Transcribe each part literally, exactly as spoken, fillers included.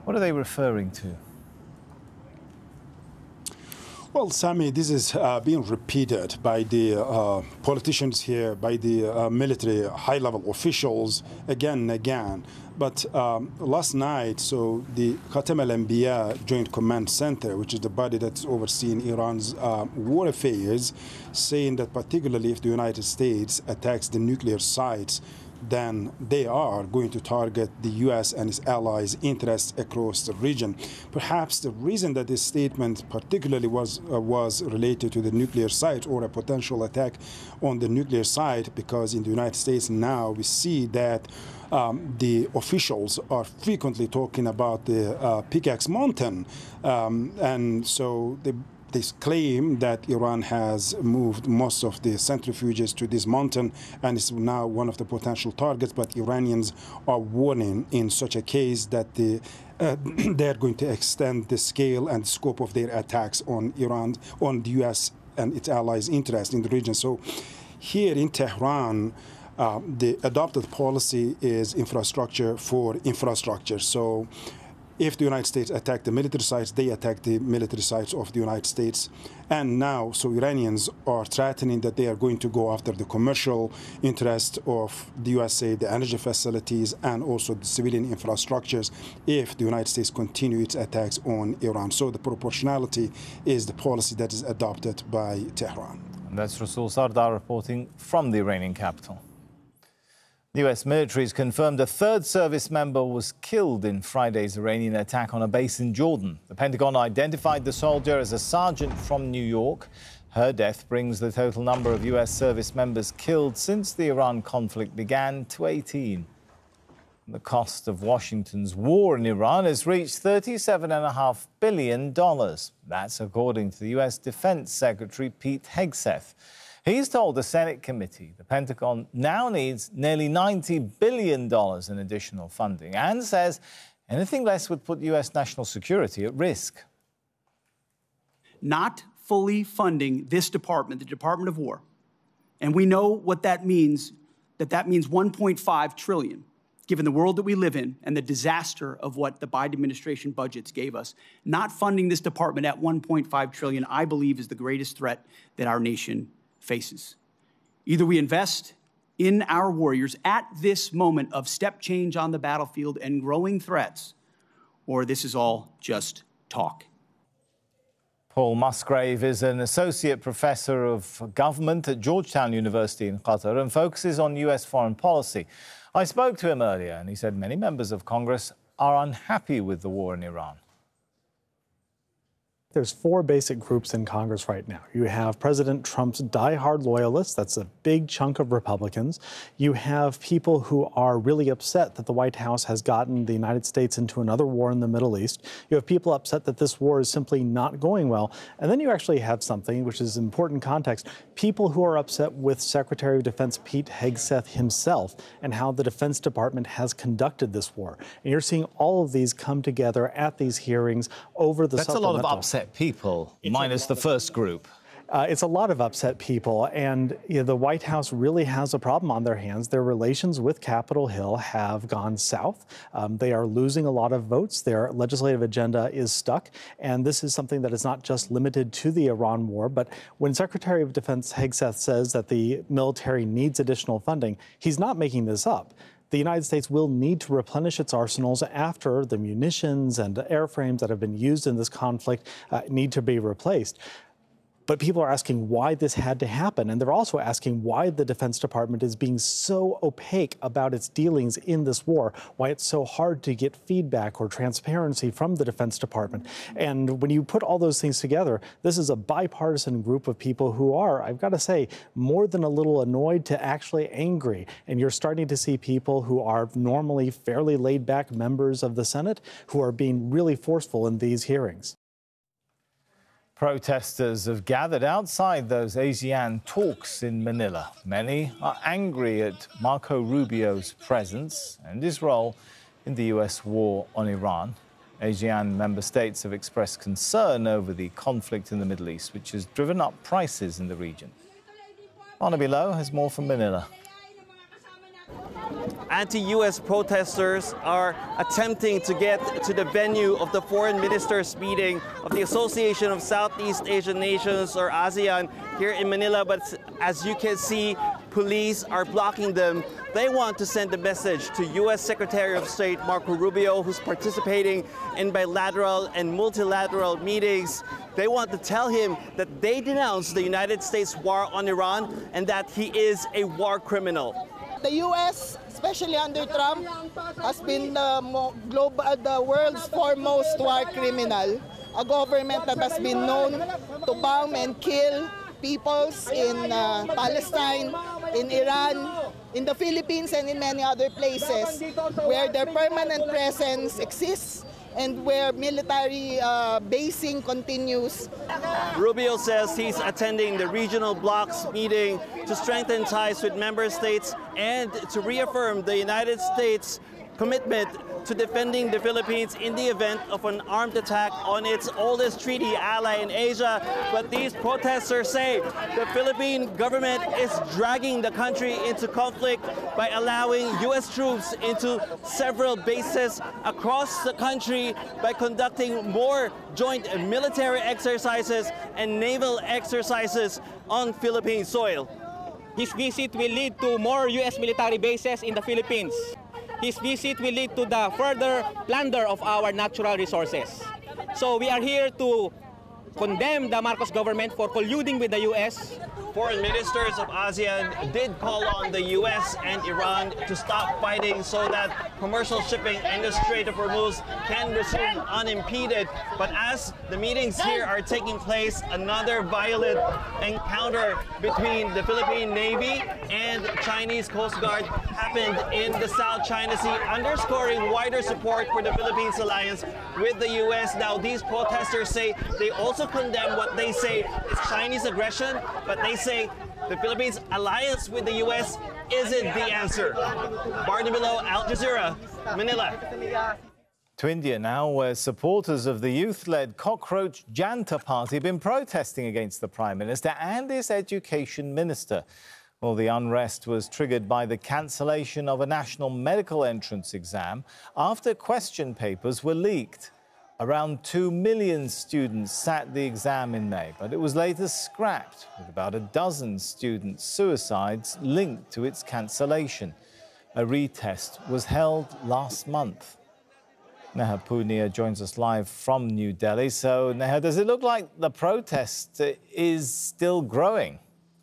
What are they referring to? Well, Sami, this is uh, being repeated by the uh, politicians here, by the uh, military high-level officials again and again. But um, last night, so the Khatam al-Anbiya Joint Command Center, which is the body that's overseeing Iran's uh, war affairs, saying that particularly if the United States attacks the nuclear sites, then they are going to target the U S and its allies' interests across the region. Perhaps the reason that this statement particularly was uh, was related to the nuclear site or a potential attack on the nuclear site, because in the United States now we see that um, the officials are frequently talking about the uh, Pickaxe Mountain, um, and so they They claim that Iran has moved most of the centrifuges to this mountain and is now one of the potential targets, but Iranians are warning in such a case that the, uh, they're going to extend the scale and scope of their attacks on Iran, on the U S and its allies' interest in the region. So here in Tehran, uh, the adopted policy is infrastructure for infrastructure. So if the United States attack the military sites, they attack the military sites of the United States. And now, so Iranians are threatening that they are going to go after the commercial interest of the U S A, the energy facilities, and also the civilian infrastructures if the United States continue its attacks on Iran. So the proportionality is the policy that is adopted by Tehran. And that's Rasul Sardar reporting from the Iranian capital. The U S military has confirmed a third service member was killed in Friday's Iranian attack on a base in Jordan. The Pentagon identified the soldier as a sergeant from New York. Her death brings the total number of U S service members killed since the Iran conflict began to eighteen. The cost of Washington's war in Iran has reached thirty-seven point five billion dollars. That's according to the U S Defense Secretary Pete Hegseth. He's told the Senate committee the Pentagon now needs nearly ninety billion dollars in additional funding and says anything less would put U S national security at risk. Not fully funding this department, the Department of War, and we know what that means, that that means one point five trillion dollars, given the world that we live in and the disaster of what the Biden administration budgets gave us. Not funding this department at one point five trillion dollars, I believe, is the greatest threat that our nation faces. Either we invest in our warriors at this moment of step change on the battlefield and growing threats, or this is all just talk. Paul Musgrave is an associate professor of government at Georgetown University in Qatar and focuses on U S foreign policy. I spoke to him earlier and he said many members of Congress are unhappy with the war in Iran. There's four basic groups in Congress right now. You have President Trump's diehard loyalists. That's a big chunk of Republicans. You have people who are really upset that the White House has gotten the United States into another war in the Middle East. You have people upset that this war is simply not going well. And then you actually have something, which is important context, people who are upset with Secretary of Defense Pete Hegseth himself and how the Defense Department has conducted this war. And you're seeing all of these come together at these hearings over the That's a lot of upset people, it's minus the first group. Uh, it's a lot of upset people, and you know, the White House really has a problem on their hands. Their relations with Capitol Hill have gone south. Um, they are losing a lot of votes. Their legislative agenda is stuck, and this is something that is not just limited to the Iran war, but when Secretary of Defense Hegseth says that the military needs additional funding, he's not making this up. The United States will need to replenish its arsenals after the munitions and airframes that have been used in this conflict uh, need to be replaced. But people are asking why this had to happen. And they're also asking why the Defense Department is being so opaque about its dealings in this war, why it's so hard to get feedback or transparency from the Defense Department. And when you put all those things together, this is a bipartisan group of people who are, I've got to say, more than a little annoyed to actually angry. And you're starting to see people who are normally fairly laid back members of the Senate who are being really forceful in these hearings. Protesters have gathered outside those ASEAN talks in Manila. Many are angry at Marco Rubio's presence and his role in the U S war on Iran. ASEAN member states have expressed concern over the conflict in the Middle East, which has driven up prices in the region. Anna Below has more from Manila. anti-U S protesters are attempting to get to the venue of the foreign ministers meeting of the Association of Southeast Asian Nations, or ASEAN, here in Manila. But as you can see, police are blocking them. They want to send a message to U S Secretary of State Marco Rubio, who's participating in bilateral and multilateral meetings. They want to tell him that they denounce the United States war on Iran and that he is a war criminal. The U S, especially under Trump, has been the, global, the world's foremost war criminal, a government that has been known to bomb and kill peoples in uh, Palestine, in Iran, in the Philippines, and in many other places where their permanent presence exists and where military uh, basing continues. Rubio says he's attending the regional blocs meeting to strengthen ties with member states and to reaffirm the United States' commitment to defending the Philippines in the event of an armed attack on its oldest treaty ally in Asia. But these protesters say the Philippine government is dragging the country into conflict by allowing U S troops into several bases across the country, by conducting more joint military exercises and naval exercises on Philippine soil. His visit will lead to more U S military bases in the Philippines. His visit will lead to the further plunder of our natural resources. So we are here to condemn the Marcos government for colluding with the U S. Foreign ministers of ASEAN did call on the U S and Iran to stop fighting so that commercial shipping in the Strait of Hormuz can resume unimpeded. But as the meetings here are taking place, another violent encounter between the Philippine Navy and Chinese Coast Guard happened in the South China Sea, underscoring wider support for the Philippines alliance with the U S. Now, these protesters say they also condemn what they say is Chinese aggression, but they say the Philippines' alliance with the U S isn't the answer. Barney Below, Al Jazeera, Manila. To India now, where supporters of the youth-led Cockroach Janta Party have been protesting against the Prime Minister and his education minister. Well, the unrest was triggered by the cancellation of a national medical entrance exam after question papers were leaked. Around two million students sat the exam in May, but it was later scrapped, with about a dozen student suicides linked to its cancellation. A retest was held last month. Neha Punia joins us live from New Delhi. So, Neha, does it look like the protest is still growing?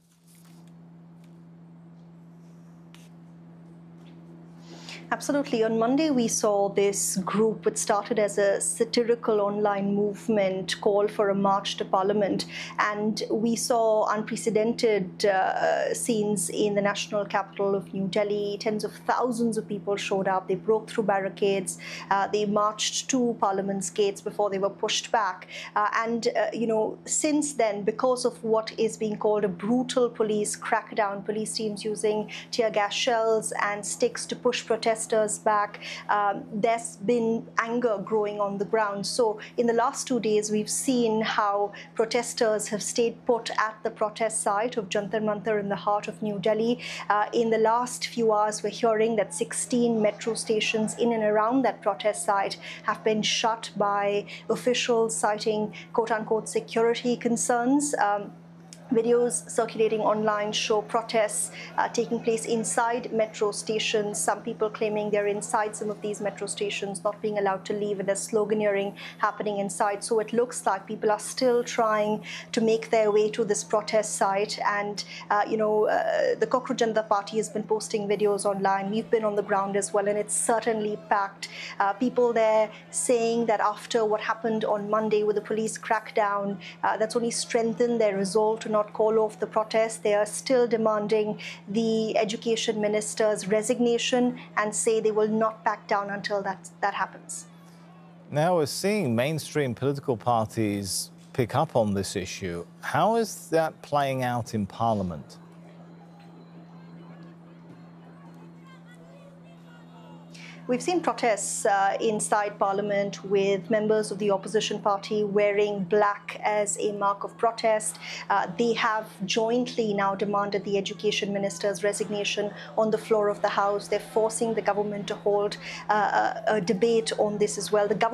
Absolutely. On Monday, we saw this group, which started as a satirical online movement, call for a march to Parliament. And we saw unprecedented uh, scenes in the national capital of New Delhi. Tens of thousands of people showed up. They broke through barricades. Uh, they marched to Parliament's gates before they were pushed back. Uh, and, uh, you know, since then, because of what is being called a brutal police crackdown, police teams using tear gas shells and sticks to push protesters back, um, there's been anger growing on the ground. So in the last two days, we've seen how protesters have stayed put at the protest site of Jantar Mantar in the heart of New Delhi. Uh, in the last few hours, we're hearing that sixteen metro stations in and around that protest site have been shut by officials citing quote-unquote security concerns. Um, Videos circulating online show protests uh, taking place inside metro stations. Some people claiming they're inside some of these metro stations, not being allowed to leave, and there's sloganeering happening inside. So it looks like people are still trying to make their way to this protest site. And, uh, you know, uh, the Cockroach Janta Party has been posting videos online. We've been on the ground as well, and it's certainly packed. Uh, people there saying that after what happened on Monday with the police crackdown, uh, that's only strengthened their resolve to not call off the protest. They are still demanding the education minister's resignation and say they will not back down until that, that happens. Now we're seeing mainstream political parties pick up on this issue. How is that playing out in Parliament? we've seen protests uh, inside Parliament with members of the opposition party wearing black as a mark of protest. Uh, they have jointly now demanded the education minister's resignation on the floor of the House. They're forcing the government to hold uh, a, a debate on this as well. The government